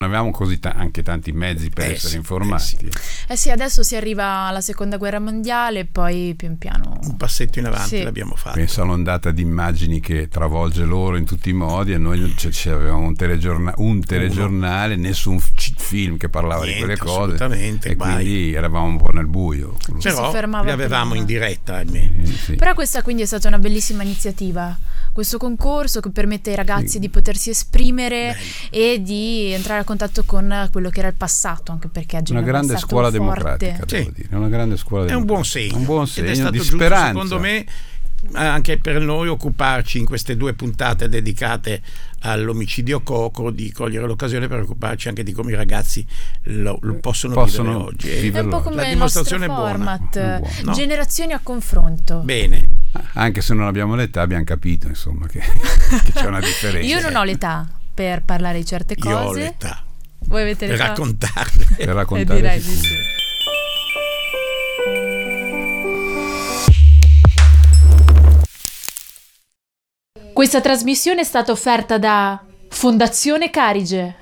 avevamo così anche tanti mezzi per essere informati. Sì, adesso si arriva alla seconda guerra mondiale, poi pian piano un passetto in avanti l'abbiamo fatto. Penso all'ondata di immagini che travolge loro in tutti i modi, e noi avevamo un telegiornale, nessun film che parlava di quelle cose, e quindi eravamo un po' nel buio. Però li avevamo in diretta. Sì. Però questa quindi è stata una bellissima iniziativa, questo concorso che permette ai ragazzi di potersi esprimere e di entrare a contatto con quello che era il passato, anche perché a Genova una grande scuola forte. democratica, devo dire, una grande scuola è democratica. un buon segno ed è stato di giusto, speranza, secondo me, anche per noi occuparci in queste 2 puntate dedicate all'omicidio Coco, di cogliere l'occasione per occuparci anche di come i ragazzi lo possono vivere oggi. È un po' come la il dimostrazione nostro format, no? Generazioni a confronto. Bene. Anche se non abbiamo l'età, abbiamo capito insomma che c'è una differenza. Io non ho l'età per parlare di certe cose. Io ho l'età. Voi avete l'età? Raccontarle. Per raccontare direi di sì. Questa trasmissione è stata offerta da Fondazione Carige.